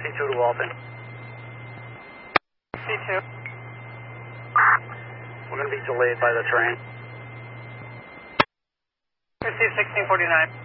C2 to Walton. C2. We're going to be delayed by the train. Receive 1649.